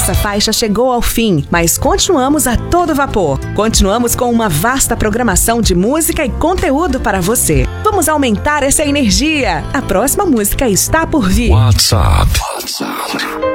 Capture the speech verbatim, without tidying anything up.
Essa faixa chegou ao fim, mas continuamos a todo vapor. Continuamos com uma vasta programação de música e conteúdo para você. Vamos aumentar essa energia. A próxima música está por vir. WhatsApp. WhatsApp.